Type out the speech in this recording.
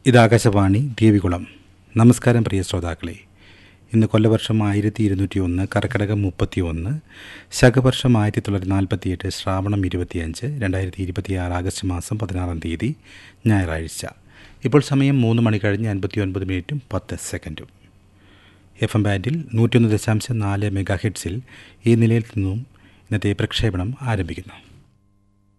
ഇത് ആകാശവാണി ദേവികുളം. നമസ്കാരം പ്രിയ ശ്രോതാക്കളെ. ഇന്ന് കൊല്ലവർഷം 1201, കർക്കിടകം 31, ശകവർഷം 1948, ശ്രാവണം 25, 2026 ആഗസ്റ്റ് മാസം 16 തീയതി ഞായറാഴ്ച. ഇപ്പോൾ സമയം 3 മണി കഴിഞ്ഞ് 59 മിനിറ്റും 10 സെക്കൻഡും. FM ബാൻഡിൽ 101.4 മെഗാ ഹെർട്സിൽ ഈ നിലയിൽ നിന്നും ഇന്നത്തെ പ്രക്ഷേപണം ആരംഭിക്കുന്നു.